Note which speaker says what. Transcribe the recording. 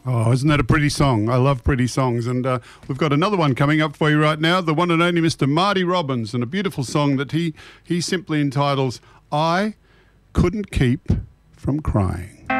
Speaker 1: Oh, isn't that a pretty song? I love pretty songs. And we've got another one coming up for you right now, the one and only Mr. Marty Robbins, and a beautiful song that he simply entitles, I Couldn't Keep From Crying.